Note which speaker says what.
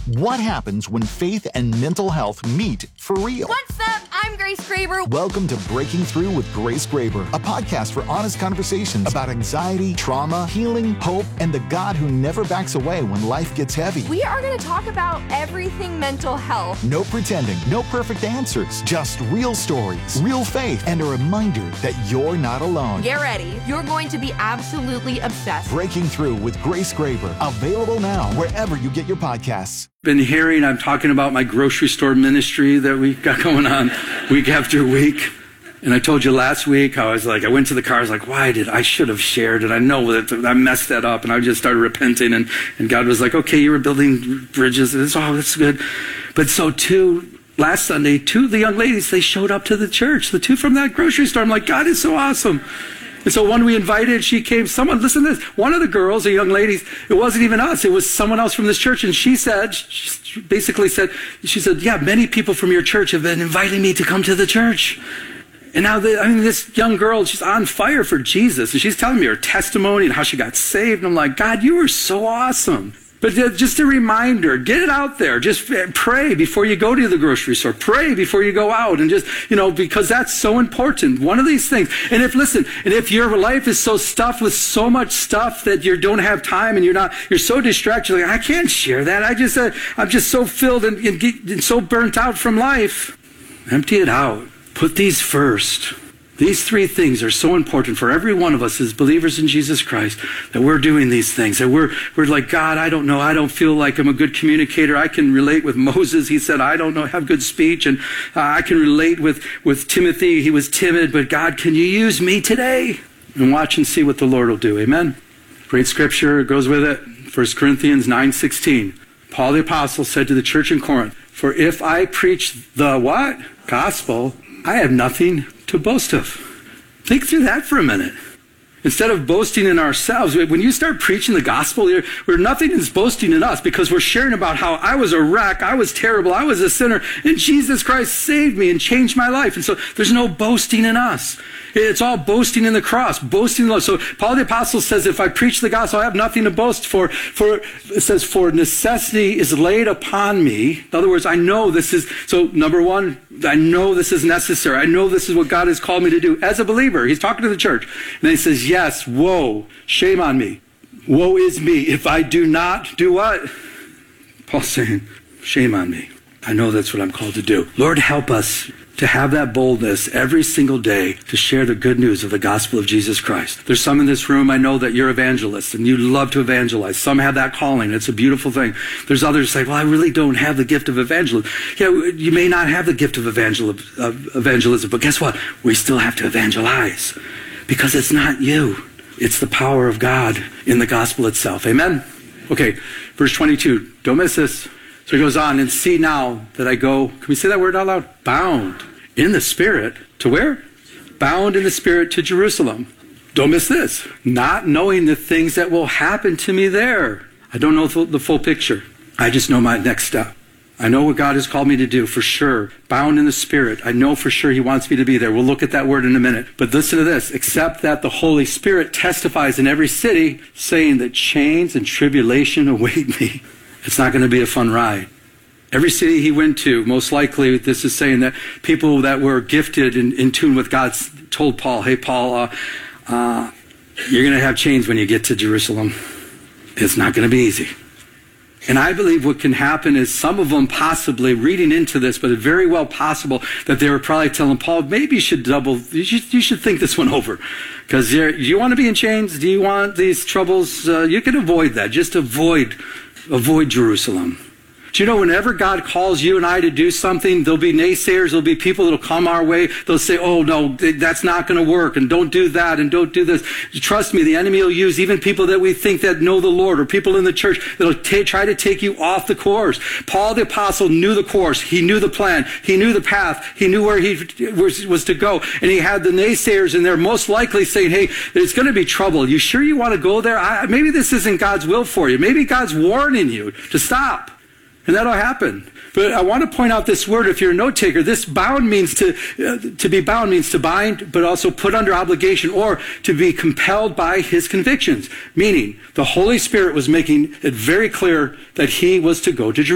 Speaker 1: What happens when faith and mental health meet for real?
Speaker 2: What's up? I'm Grace Graber.
Speaker 1: Welcome to Breaking Through with Grace Graber, a podcast for honest conversations about anxiety, trauma, healing, hope, and the God who never backs away when life gets heavy.
Speaker 2: We are going to talk about everything mental health.
Speaker 1: No pretending, no perfect answers, just real stories, real faith, and a reminder that you're not alone.
Speaker 2: Get ready. You're going to be absolutely obsessed.
Speaker 1: Breaking Through with Grace Graber, available now wherever you get your podcasts.
Speaker 3: Been hearing I'm talking about my grocery store ministry that we got going on week after week. And I told you last week how I went to the car, I was like, I should have shared, and I know that I messed that up, and I just started repenting, and God was like, okay, you were building bridges, that's good. But so last Sunday, two of the young ladies, they showed up to the church, the two from that grocery store. I'm like, God is so awesome. And so one we invited, she came, listen to this, one of the girls, a young lady, it wasn't even us, it was someone else from this church, and she basically said, yeah, many people from your church have been inviting me to come to the church. And now, this young girl, she's on fire for Jesus, and she's telling me her testimony and how she got saved, and I'm like, God, you are so awesome. But just a reminder, get it out there. Just pray before you go to the grocery store. Pray before you go out. And just, because that's so important. One of these things. And if your life is so stuffed with so much stuff that you don't have time and you're so distracted, like, I can't share that. I'm just so filled and so burnt out from life. Empty it out. Put these first. These three things are so important for every one of us as believers in Jesus Christ, that we're doing these things, that we're like, God, I don't know. I don't feel like I'm a good communicator. I can relate with Moses. He said, I don't know, have good speech. And I can relate with Timothy. He was timid, but God, can you use me today? And watch and see what the Lord will do. Amen. Great scripture goes with it. 1 Corinthians 9:16. Paul the apostle said to the church in Corinth, for if I preach the what? Gospel, I have nothing to boast of. Think through that for a minute. Instead of boasting in ourselves, when you start preaching the gospel, nothing is boasting in us, because we're sharing about how I was a wreck, I was terrible, I was a sinner, and Jesus Christ saved me and changed my life. And so there's no boasting in us. It's all boasting in the cross, boasting in love. So Paul the apostle says, if I preach the gospel, I have nothing to boast for. It says, for necessity is laid upon me. In other words, I know this is, so number one, I know this is necessary. I know this is what God has called me to do as a believer. He's talking to the church. And then he says, yes, woe, shame on me. Woe is me if I do not do what? Paul's saying, shame on me. I know that's what I'm called to do. Lord, help us to have that boldness every single day to share the good news of the gospel of Jesus Christ. There's some in this room, I know that you're evangelists and you love to evangelize. Some have that calling. It's a beautiful thing. There's others who say, well, I really don't have the gift of evangelism. Yeah, you may not have the gift of evangelism, but guess what? We still have to evangelize, because it's not you. It's the power of God in the gospel itself. Amen? Okay, verse 22. Don't miss this. So he goes on, and see now that I go, can we say that word out loud? Bound in the Spirit to where? Bound in the Spirit to Jerusalem. Don't miss this. Not knowing the things that will happen to me there. I don't know the full picture. I just know my next step. I know what God has called me to do for sure. Bound in the Spirit. I know for sure He wants me to be there. We'll look at that word in a minute. But listen to this. Except that the Holy Spirit testifies in every city, saying that chains and tribulation await me. It's not going to be a fun ride. Every city he went to, most likely, this is saying that people that were gifted and in tune with God told Paul, hey, Paul, you're going to have chains when you get to Jerusalem. It's not going to be easy. And I believe what can happen is some of them possibly reading into this, but it's very well possible that they were probably telling Paul, maybe you should think this one over. Because you want to be in chains? Do you want these troubles? You can avoid that. Just avoid Jerusalem. Do you know, whenever God calls you and I to do something, there'll be naysayers, there'll be people that'll come our way, they'll say, oh no, that's not going to work, and don't do that, and don't do this. Trust me, the enemy will use even people that we think that know the Lord, or people in the church that'll try to take you off the course. Paul the apostle knew the course, he knew the plan, he knew the path, he knew where he was to go, and he had the naysayers in there most likely saying, hey, it's going to be trouble. You sure you want to go there? Maybe this isn't God's will for you. Maybe God's warning you to stop. And that'll happen. But I want to point out this word, if you're a note taker, this bound means to be bound means to bind, but also put under obligation, or to be compelled by his convictions. Meaning, the Holy Spirit was making it very clear that he was to go to Jerusalem.